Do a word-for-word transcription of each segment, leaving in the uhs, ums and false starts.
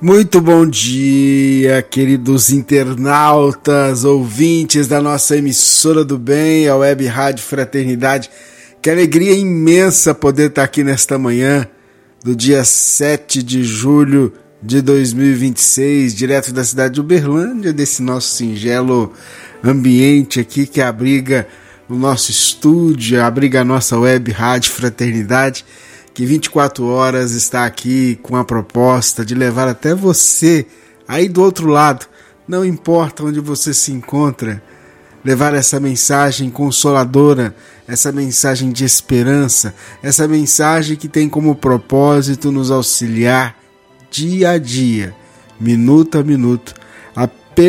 Muito bom dia, queridos internautas, ouvintes da nossa emissora do bem, a Web Rádio Fraternidade. Que alegria imensa poder estar aqui nesta manhã do dia sete de julho de dois mil e vinte e seis, direto da cidade de Uberlândia, desse nosso singelo ambiente aqui que abriga o nosso estúdio, abriga a nossa Web Rádio Fraternidade, que vinte e quatro horas está aqui com a proposta de levar até você, aí do outro lado, não importa onde você se encontra, levar essa mensagem consoladora, essa mensagem de esperança, essa mensagem que tem como propósito nos auxiliar dia a dia, minuto a minuto, a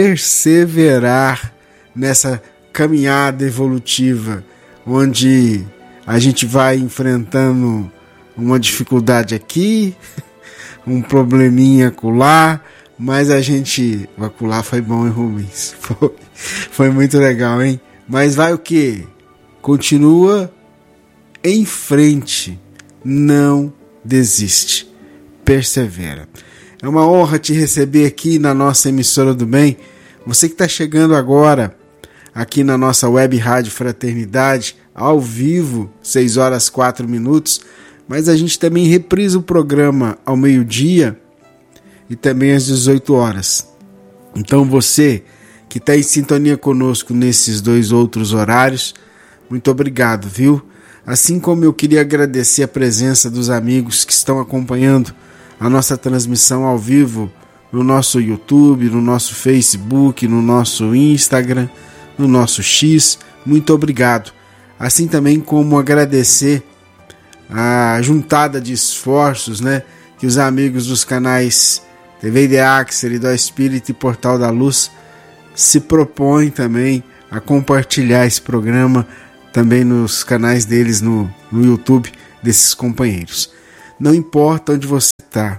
perseverar nessa caminhada evolutiva, onde a gente vai enfrentando uma dificuldade aqui, um probleminha acolá, mas a gente... O acolá foi bom, hein, Rubens? Foi, foi muito legal, hein? Mas vai o quê? Continua em frente, não desiste, persevera. É uma honra te receber aqui na nossa emissora do bem. Você que está chegando agora aqui na nossa Web Rádio Fraternidade, ao vivo, seis horas e quatro minutos, mas a gente também reprisa o programa ao meio-dia e também às dezoito horas. Então você que está em sintonia conosco nesses dois outros horários, muito obrigado, viu? Assim como eu queria agradecer a presença dos amigos que estão acompanhando a nossa transmissão ao vivo no nosso YouTube, no nosso Facebook, no nosso Instagram, no nosso X, muito obrigado. Assim também como agradecer a juntada de esforços, né, que os amigos dos canais T V Ideaxer, do Espírito e Portal da Luz se propõem também a compartilhar esse programa também nos canais deles no, no YouTube, desses companheiros. Não importa onde você está,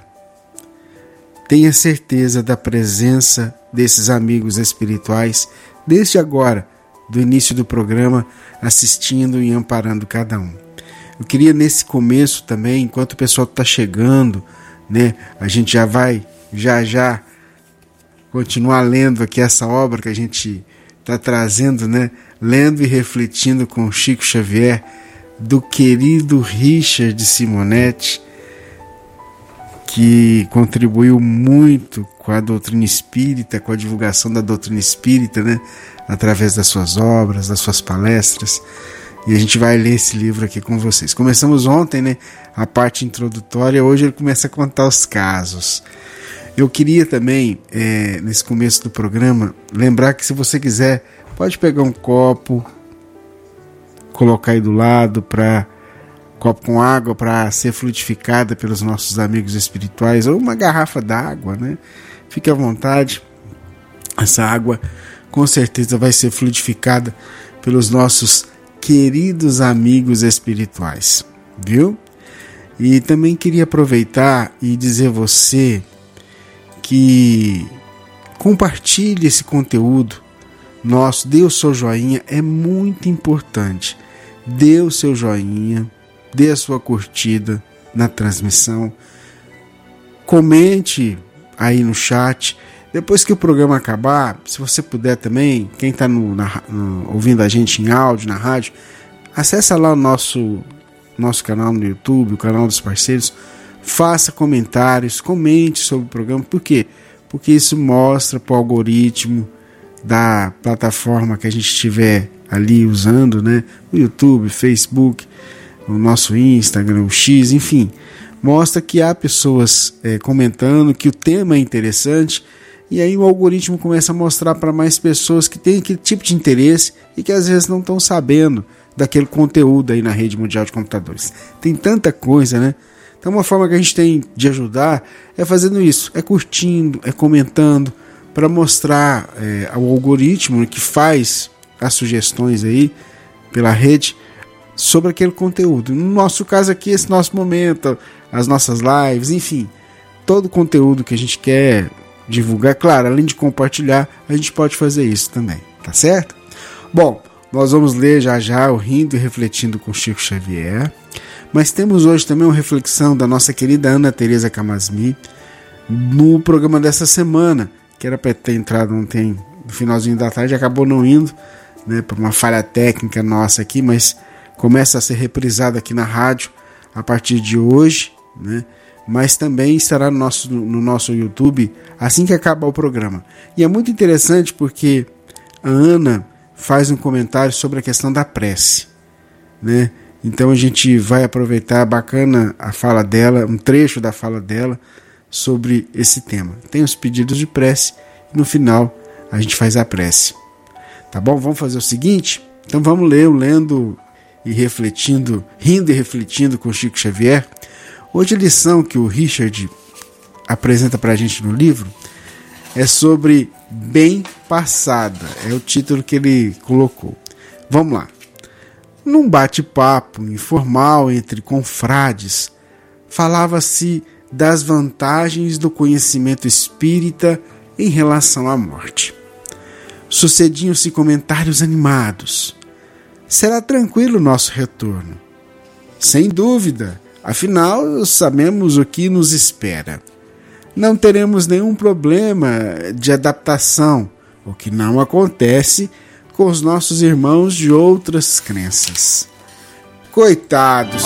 tenha certeza da presença desses amigos espirituais desde agora, do início do programa, assistindo e amparando cada um. Eu queria nesse começo também, enquanto o pessoal está chegando, né, a gente já vai, já já, continuar lendo aqui essa obra que a gente está trazendo, né, lendo e refletindo com Chico Xavier, do querido Richard Simonetti, que contribuiu muito com a doutrina espírita, com a divulgação da doutrina espírita, né, através das suas obras, das suas palestras. E a gente vai ler esse livro aqui com vocês. Começamos ontem, né, a parte introdutória, hoje ele começa a contar os casos. Eu queria também, é, nesse começo do programa, lembrar que se você quiser, pode pegar um copo, colocar aí do lado, para copo com água para ser fluidificada pelos nossos amigos espirituais, ou uma garrafa d'água, né? Fique à vontade, essa água com certeza vai ser fluidificada pelos nossos queridos amigos espirituais, viu? E também queria aproveitar e dizer a você que compartilhe esse conteúdo nosso, dê o seu joinha, é muito importante. Dê o seu joinha, dê a sua curtida na transmissão, comente aí no chat. Depois que o programa acabar, se você puder também, quem está no, no, ouvindo a gente em áudio, na rádio, acessa lá o nosso, nosso canal no YouTube, o canal dos parceiros, faça comentários, comente sobre o programa. Por quê? Porque isso mostra para o algoritmo da plataforma que a gente estiver ali usando, né? O YouTube, Facebook, o nosso Instagram, o X, enfim, mostra que há pessoas é, comentando, que o tema é interessante. E aí o algoritmo começa a mostrar para mais pessoas que têm aquele tipo de interesse e que às vezes não estão sabendo daquele conteúdo aí na rede mundial de computadores. Tem tanta coisa, né? Então uma forma que a gente tem de ajudar é fazendo isso, é curtindo, é comentando, para mostrar é, ao algoritmo que faz as sugestões aí pela rede sobre aquele conteúdo. No nosso caso aqui, esse nosso momento, as nossas lives, enfim, todo o conteúdo que a gente quer divulgar, claro, além de compartilhar, a gente pode fazer isso também, tá certo? Bom, nós vamos ler já já o Rindo e Refletindo com Chico Xavier, mas temos hoje também uma reflexão da nossa querida Ana Teresa Camasmi, no programa dessa semana, que era para ter entrado ontem no finalzinho da tarde, acabou não indo, né, por uma falha técnica nossa aqui, mas começa a ser reprisado aqui na rádio a partir de hoje, né, mas também estará no nosso, no nosso YouTube assim que acabar o programa. E é muito interessante porque a Ana faz um comentário sobre a questão da prece, né? Então a gente vai aproveitar, bacana a fala dela, um trecho da fala dela sobre esse tema. Tem os pedidos de prece e no final a gente faz a prece. Tá bom? Vamos fazer o seguinte? Então vamos ler o Lendo e Refletindo, Rindo e Refletindo com Chico Xavier. Hoje a lição que o Richard apresenta para a gente no livro é sobre Bem Passada. É o título que ele colocou. Vamos lá. Num bate-papo informal entre confrades, falava-se das vantagens do conhecimento espírita em relação à morte. Sucediam-se comentários animados. Será tranquilo o nosso retorno? Sem dúvida, afinal sabemos o que nos espera. Não teremos nenhum problema de adaptação, o que não acontece com os nossos irmãos de outras crenças. Coitados!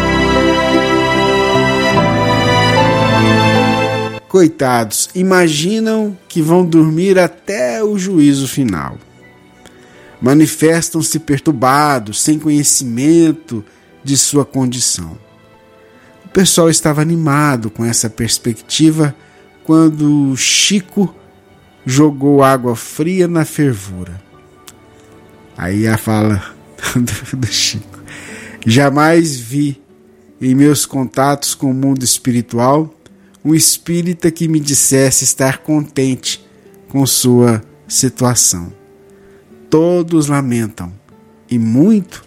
Coitados, imaginam que vão dormir até o juízo final. Manifestam-se perturbados, sem conhecimento de sua condição. O pessoal estava animado com essa perspectiva quando Chico jogou água fria na fervura. Aí a fala do Chico. Jamais vi em meus contatos com o mundo espiritual um espírita que me dissesse estar contente com sua situação. Todos lamentam e muito,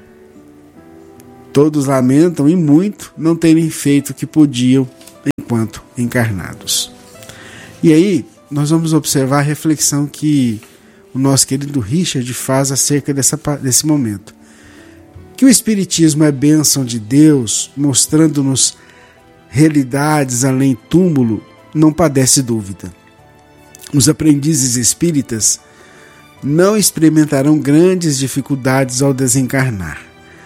todos lamentam e muito não terem feito o que podiam enquanto encarnados. E aí nós vamos observar a reflexão que o nosso querido Richard faz acerca dessa, desse momento. Que o Espiritismo é bênção de Deus, mostrando-nos realidades além túmulo, não padece dúvida. Os aprendizes espíritas não experimentarão grandes dificuldades ao desencarnar.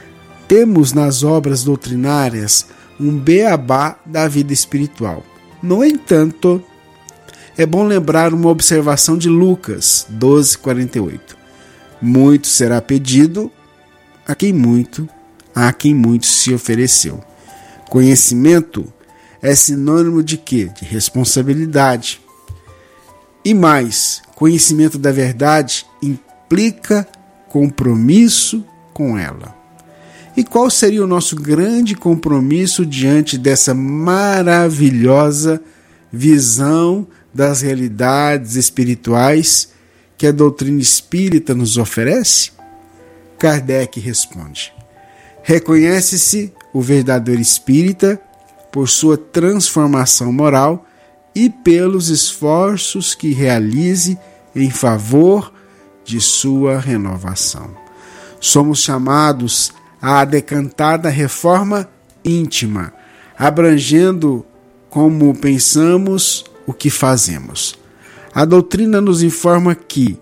Temos nas obras doutrinárias um beabá da vida espiritual. No entanto, é bom lembrar uma observação de Lucas doze, quarenta e oito. Muito será pedido a quem muito, a quem muito se ofereceu. Conhecimento é sinônimo de quê? De responsabilidade. E mais, conhecimento da verdade implica compromisso com ela. E qual seria o nosso grande compromisso diante dessa maravilhosa visão das realidades espirituais que a doutrina espírita nos oferece? Kardec responde: reconhece-se o verdadeiro espírita por sua transformação moral e pelos esforços que realize em favor de sua renovação. Somos chamados à decantada reforma íntima, abrangendo como pensamos o que fazemos. A doutrina nos informa que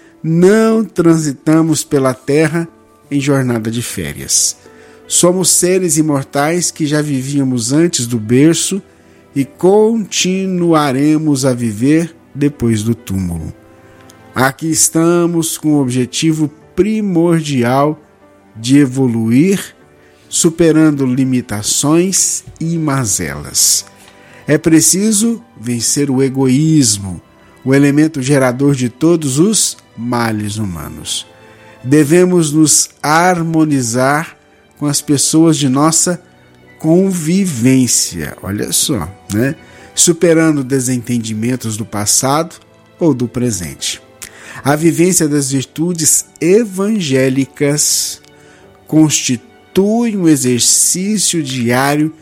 não transitamos pela terra em jornada de férias. Somos seres imortais que já vivíamos antes do berço e continuaremos a viver depois do túmulo. Aqui estamos com o objetivo primordial de evoluir, superando limitações e mazelas. É preciso vencer o egoísmo, o elemento gerador de todos os males humanos. Devemos nos harmonizar com as pessoas de nossa convivência, olha só, né? Superando desentendimentos do passado ou do presente. A vivência das virtudes evangélicas constitui um exercício diário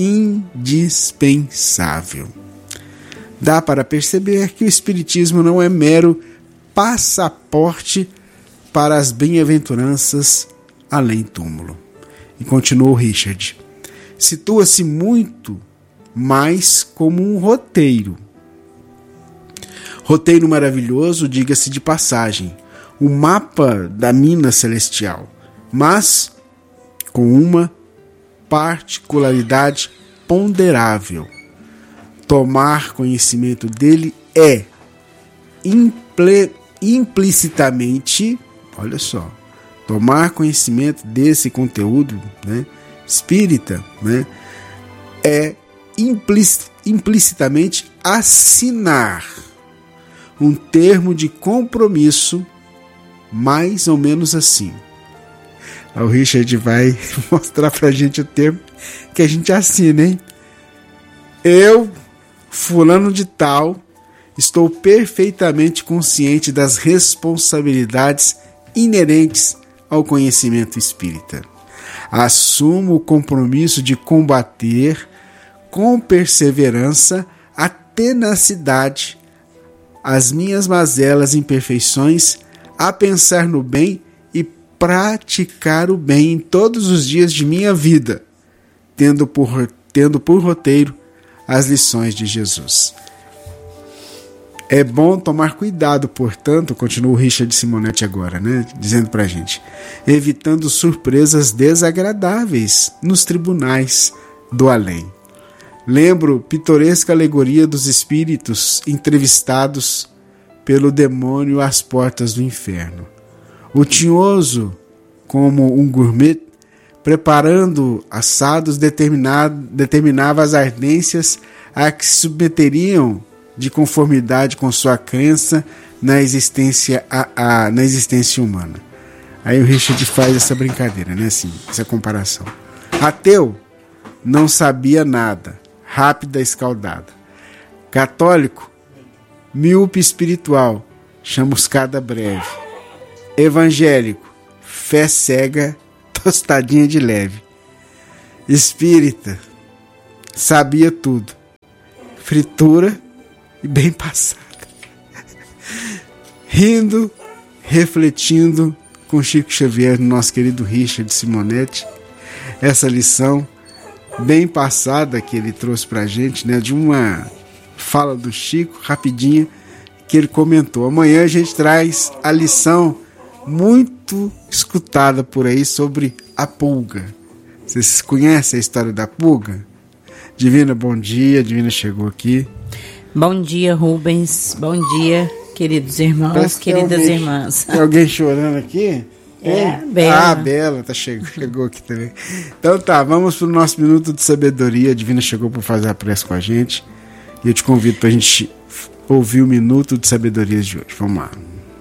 indispensável. Dá para perceber que o Espiritismo não é mero passaporte para as bem-aventuranças além túmulo. E continuou Richard. Situa-se muito mas como um roteiro. Roteiro maravilhoso, diga-se de passagem, o mapa da mina celestial, mas com uma particularidade ponderável. Tomar conhecimento dele é imple, implicitamente, olha só, tomar conhecimento desse conteúdo, né, espírita, né, é implic, implicitamente assinar um termo de compromisso, mais ou menos assim. O Richard vai mostrar pra gente o termo que a gente assina, hein? Eu, fulano de tal, estou perfeitamente consciente das responsabilidades inerentes ao conhecimento espírita. Assumo o compromisso de combater com perseverança a tenacidade as minhas mazelas e imperfeições, a pensar no bem e praticar o bem em todos os dias de minha vida, tendo por, tendo por roteiro as lições de Jesus. É bom tomar cuidado, portanto, continua o Richard Simonetti agora, né, dizendo pra gente, evitando surpresas desagradáveis nos tribunais do além. Lembro pitoresca alegoria dos espíritos entrevistados pelo demônio às portas do inferno. O tinhoso, como um gourmet, preparando assados, determinava as ardências a que se submeteriam de conformidade com sua crença na existência, a, a, na existência humana. Aí o Richard faz essa brincadeira, né? Assim, essa comparação. Ateu não sabia nada, rápida escaldada. Católico, míope espiritual, chamuscada breve. Evangélico, fé cega, tostadinha de leve. Espírita, sabia tudo, fritura e bem passada. Rindo, refletindo com Chico Xavier, nosso querido Richard Simonetti, essa lição bem passada que ele trouxe pra gente, né, de uma fala do Chico, rapidinha, que ele comentou. Amanhã a gente traz a lição muito escutada por aí sobre a pulga. Vocês conhecem a história da pulga? Divina, bom dia. Divina chegou aqui. Bom dia, Rubens. Bom dia, queridos irmãos, Parece queridas alguém, irmãs. Tem alguém chorando aqui? É, a Bela. Ah, a Bela, tá, chegou, chegou aqui também. Então tá, vamos pro nosso minuto de sabedoria. A Divina chegou para fazer a prece com a gente. E eu te convido pra gente ouvir o minuto de sabedoria de hoje. Vamos lá.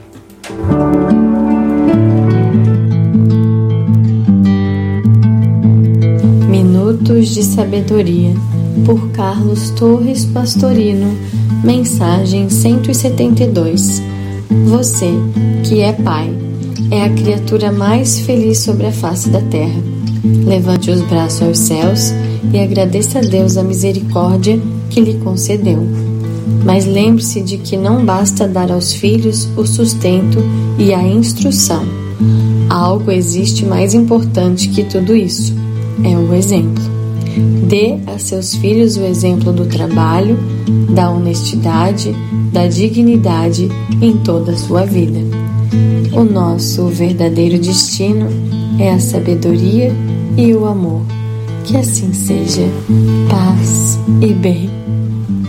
Minutos de Sabedoria, por Carlos Torres Pastorino. Mensagem cento e setenta e dois. Você, que é pai, é a criatura mais feliz sobre a face da terra. Levante os braços aos céus e agradeça a Deus a misericórdia que lhe concedeu. Mas lembre-se de que não basta dar aos filhos o sustento e a instrução. Algo existe mais importante que tudo isso: é o exemplo. Dê a seus filhos o exemplo do trabalho, da honestidade, da dignidade em toda a sua vida. O nosso verdadeiro destino é a sabedoria e o amor. Que assim seja. Paz e bem.